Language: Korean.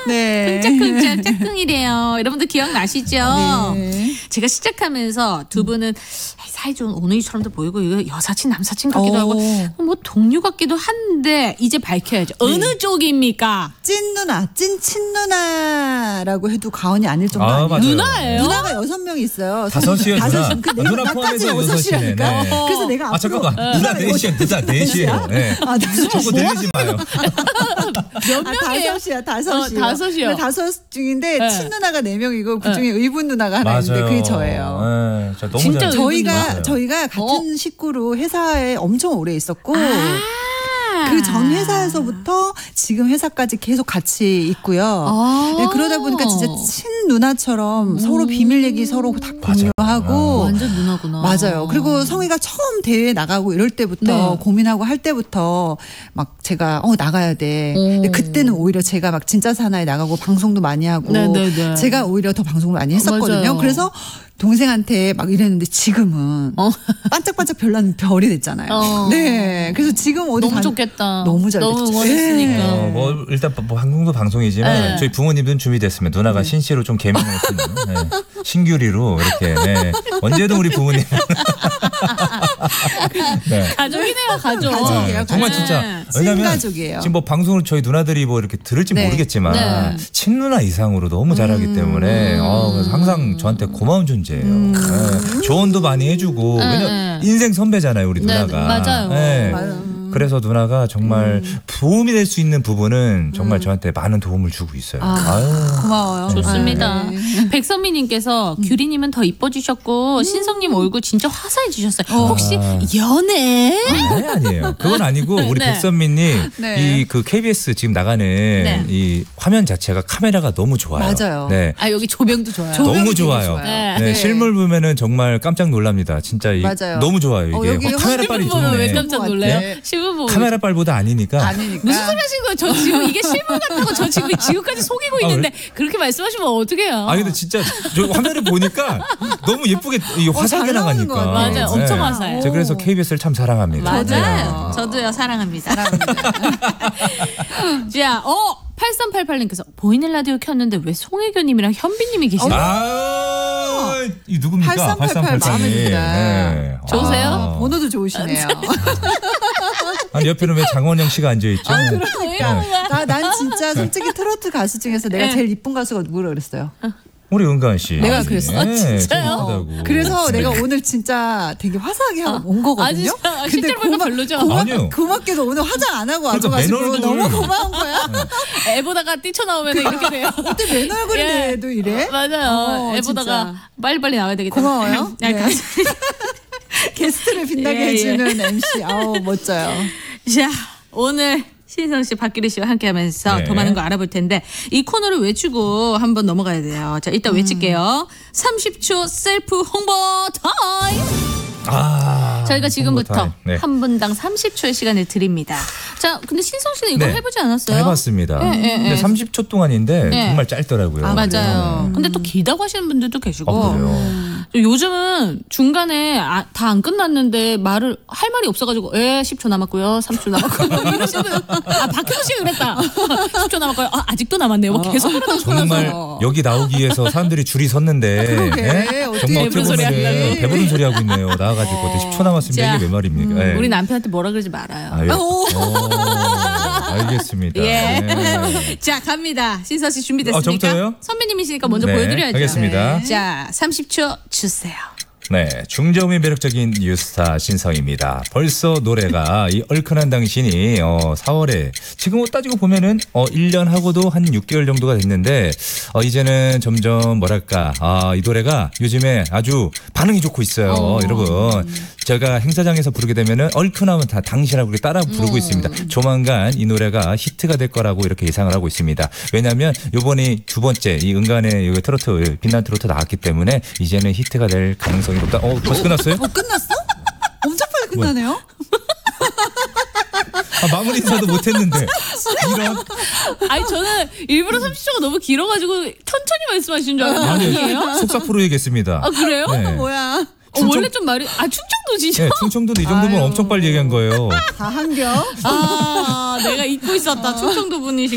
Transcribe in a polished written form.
네. 쿵짝쿵짝 짝꿍이래요. 여러분들 기억나시죠? 네. 제가 시작하면서 두 분은 사이좋은 오누이처럼도 보이고 이거 여사친 남사친 같기도 하고 뭐 동료 같기도 한데 이제 밝혀야죠. 어느 쪽입니까? 찐 누나, 찐 친누나라고 해도 과언이 아닐 정도 아니에요. 맞아요. 누나예요? 누나가 6명 있어요. 다섯이에요, 누나. 그 누나 포함해서 여섯이네. 네. 그래서 내가 앞으로 잠깐만. 누나 넷이에요. 누나 넷이에요. 네. 자꾸 내리지 마요. 몇 명이에요? 다섯이요. 다섯이요. 다섯 중인데 네. 친누나가 4명이고 그중에 의분 누나가 하나 있는데 그게 저예요. 네. 너무 진짜 저희가 같은 식구로 회사에 엄청 오래 있었고 아. 그 전 회사에서부터 지금 회사까지 계속 같이 있고요. 네, 그러다 보니까 진짜 친 누나처럼 서로 비밀 얘기 서로 다 공유하고 완전 누나구나. 맞아요. 그리고 성희가 처음 대회 나가고 이럴 때부터 네. 고민하고 할 때부터 막 제가 나가야 돼. 근데 그때는 오히려 제가 막 진짜 사나이 나가고 방송도 많이 하고 네네네. 제가 오히려 더 방송을 많이 했었거든요. 맞아요. 그래서 동생한테 막 이랬는데 지금은 반짝반짝 별난 별이 됐잖아요. 네. 그래서 지금 어디 너무 좋겠다. 너무 잘 너무 됐죠. 원했으니까. 네. 뭐 일단 뭐 방송도 방송이지만 네. 저희 부모님들은 준비됐으면 누나가 신씨로 좀 개명할 수 있는 신규리로 이렇게 언제든 우리 부모님 네. 가족이네요, 가족. 가족이에요, 정말 가족. 진짜 찐 왜냐면 가족이에요. 지금 뭐 방송을 저희 누나들이 뭐 이렇게 들을지 네. 모르겠지만 네. 친누나 이상으로 너무 잘하기 때문에 그래서 항상 저한테 고마운 존재예요. 네. 조언도 많이 해주고 왜냐면 인생 선배잖아요, 우리 네, 누나가. 맞아요. 네. 맞아요. 그래서 누나가 정말 도움이 될 수 있는 부분은 정말 저한테 많은 도움을 주고 있어요. 아유. 고마워요. 좋습니다. 네. 백선미님께서 규리님은 더 이뻐지셨고 신성님 얼굴 진짜 화사해지셨어요. 혹시 연애? 아니에요. 그건 아니고 우리 네. 백선미님 네. 이 그 KBS 지금 나가는 이 화면 자체가 카메라가 너무 좋아요. 맞아요. 네. 아 여기 조명도 좋아요. 너무 좋아요. 좋아요. 네, 네. 실물 보면은 정말 깜짝 놀랍니다. 진짜 맞아요. 너무 좋아요. 이게 여기 카메라 실물 빨이 보면 왜 좋네. 깜짝 놀래요? 네. 실물 보면 카메라 빨보다 아니니까. 아니니까. 무슨 소리 하시는 거예요? 저 지금 이게 실물 같다고 저 지금 지금까지 속이고 있는데 그렇게 말씀하시면 어떡해요? 아니 근데 진짜 저 화면을 보니까 너무 예쁘게 이 화사하게 잘 나오는 나가니까. 것 같아요. 맞아요. 엄청 화사해요. 저 그래서 KBS를 참 사랑합니다. 맞아요. 저도요 사랑합니다. 자, 8388님께서 보이는 라디오 켰는데 왜 송혜교님이랑 현빈님이 계시나요? 이 누굽니까? 8388 마음에 듭니다. 네. 좋으세요? 번호도 좋으시네요. 아니 옆에는 왜 장원영 씨가 앉아 있죠? 그러니까 난 진짜 솔직히 트로트 가수 중에서 내가 제일 이쁜 가수가 누구라 그랬어요. 우리 은간 씨. 내가 그랬어. 아, 진짜요? 예쁘다고. 그래서 내가 오늘 진짜 되게 화사하게 하고 온 거거든요. 아, 실제로 보니까 별로죠? 아니요. 고맙게도 오늘 화장 안 하고 그러니까 와가지고 맨 얼굴을- 너무 고마운 거야. 애보다가 뛰쳐나오면 이렇게 돼요. 어때 맨 얼굴인데도 이래? 맞아요. 애보다가 진짜. 빨리빨리 나와야 되겠다. 고마워요. 네. 네. 게스트를 빛나게 예, 예. 해주는 MC. 아우 멋져요. 자, 오늘 신성 씨, 박기리 씨와 함께하면서 네. 더 많은 거 알아볼 텐데 이 코너를 외치고 한번 넘어가야 돼요. 자, 일단 외칠게요. 30초 셀프 홍보 타임. 저희가 지금부터 타임. 네. 한 분당 30초의 시간을 드립니다. 자, 근데 신성 씨는 이거 네. 해보지 않았어요? 해봤습니다. 근데 30초 동안인데 네. 정말 짧더라고요. 맞아요. 근데 또 길다고 하시는 분들도 계시고. 그래요. 요즘은 중간에 다 안 끝났는데 할 말이 없어가지고 10초 남았고요, 3초 남았고요 이러시는 분. 박효도 씨가 그랬다. 10초 남았고요. 아직도 남았네요. 뭐 계속 그러다 정말 여기 나오기 위해서 사람들이 줄이 섰는데 그러게. 네? 어떻게 정말 배부른 소리 하려고. 배부른 소리 하고 있네요. 나와가지고 어떻게 10초 남았으면 자, 이게 몇 말입니까? 네. 우리 남편한테 뭐라 그러지 말아요. 아, 예. 알겠습니다. 예. 네. 자, 갑니다. 신서 씨 준비됐습니까? 저부터요? 선배님이시니까 먼저 네, 보여드려야죠. 알겠습니다. 자, 30초 주세요. 네, 중저음이 매력적인 뉴스타 신성입니다. 벌써 노래가 이 얼큰한 당신이 4월에 지금 따지고 보면은 1년 하고도 한 6개월 정도가 됐는데 이제는 점점 뭐랄까 이 노래가 요즘에 아주 반응이 좋고 있어요. 여러분 제가 행사장에서 부르게 되면은 얼큰하면 다 당신하고 이렇게 따라 부르고 있습니다. 조만간 이 노래가 히트가 될 거라고 이렇게 예상을 하고 있습니다. 왜냐하면 요번이 두 번째 이 은간의 이 트로트 빛난 트로트 나왔기 때문에 이제는 히트가 될 가능성이 높다. 벌써 끝났어요? 끝났어? 엄청 빨리 끝나네요. 마무리 인사도 못했는데 이런. 아니 저는 일부러 30초가 너무 길어가지고 천천히 말씀하시는 줄 알았는데 아니에요? 속사 프로 얘기했습니다. 아 그래요? 네. 뭐야? 원래 좀 말이 충청도지죠? 네, 충청도도 이 정도면 아유. 엄청 빨리 얘기한 거예요. 다 한겨? 내가 잊고 있었다. 충청도 분이시